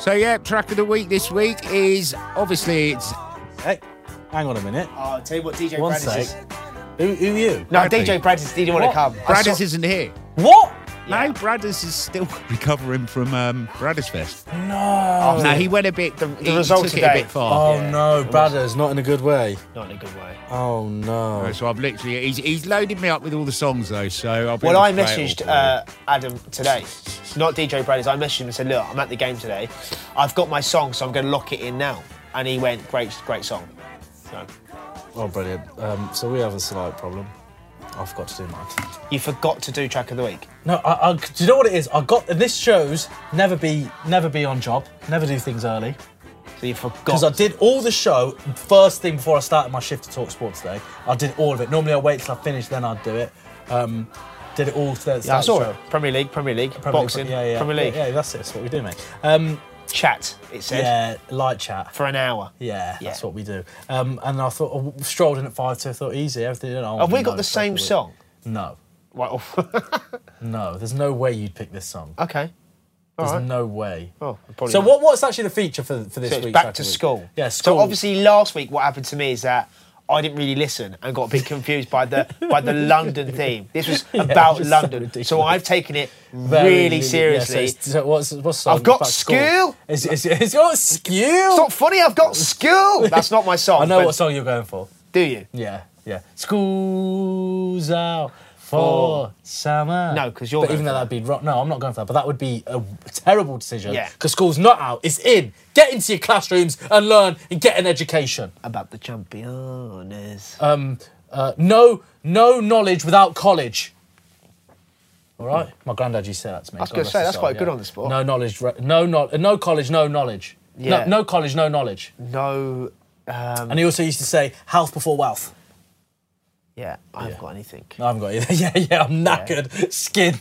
So yeah, track of the week this week is obviously it's. Hey, hang on a minute. Oh, I'll tell you what, DJ One Braddis sec. is. Who are you? No, Bradley. DJ Braddis didn't want to come. Bradders isn't here. What? No, Bradders is still recovering from Bradders Fest. No. No, he went a bit. He result took it today. a bit far. Oh no, Bradders, not in a good way. Not in a good way. Oh no. So I've literally he's loaded me up with all the songs though. So I'll be Well, able I to play it all messaged for you. Adam today, not DJ Braddis. I messaged him and said, "Look, I'm at the game today. I've got my song, so I'm going to lock it in now." And he went, "Great song." So Oh, brilliant. So we have a slight problem. I forgot to do mine. you forgot to do track of the week. No, do you know what it is? This shows never be on job, never do things early. So you forgot. Because I did all the show first thing before I started my shift to talk sports today. I did all of it. Normally I wait till I finish, then I'd do it. Did it all today at the Yeah, I start saw of the it. show. Premier League, Premier boxing, League, yeah. Premier League. Yeah, that's it. That's what we do, mate. Chat, it said, Yeah, light chat. for an hour. Yeah, Yeah. that's what we do. And I thought, I strolled in at 5 I thought, easy, everything. Have we got the same song? No. Right. No, there's no way you'd pick this song. Okay. All There's right. no way. Oh, probably So not. what's actually the feature for this So week? it's back to school. Yeah, school. So obviously last week what happened to me is that I didn't really listen and got a bit confused by the London theme. This was about just so London. ridiculous. So I've taken it Very, really seriously. Yeah, so what's the song? I've got Back to school. skill. It's got skill. It's not funny, I've got skill. That's not my song. I know but what song you're going for. do you? Yeah. School's out for summer. No, 'cause you're But going even though for that'd be wrong. No, I'm not going for that. But that would be a terrible decision. Yeah. Because school's not out. It's in. Get into your classrooms and learn and get an education. About the champions. No knowledge without college. All right. My granddad used to say that to me. I was God gonna rest say, his that's soul, quite good on the spot. No knowledge. No college. No knowledge. Yeah. No college. No knowledge. No. And he also used to say health before wealth. Yeah, I haven't got anything. No, I haven't got either. Yeah, I'm knackered, skinned.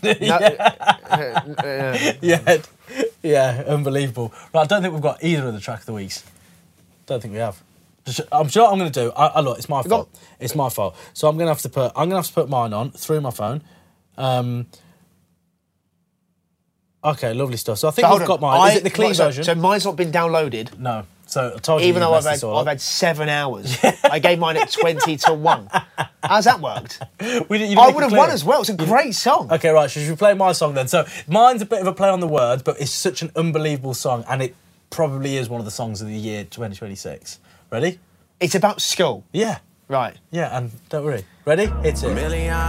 Yeah, unbelievable. Right, I don't think we've got either of the track of the weeks. Don't think we have. I'm sure what I'm going to do. Look, it's my fault. It's my fault. So I'm going to have to put mine on through my phone. Okay, lovely stuff. So I think we've got mine. Is it the clean version? So mine's not been downloaded. No. So I told you. Even though messed this all I've up. had 7 hours. I gave mine at 20 to 1. How's that worked? You didn't I make would it have clear. won as well. It's a great song. Okay, right, should we play my song then? So mine's a bit of a play on the words, but it's such an unbelievable song, and it probably is one of the songs of the year 2026. Ready? It's about school. Yeah. Right. Yeah, and don't worry. Ready? It's it.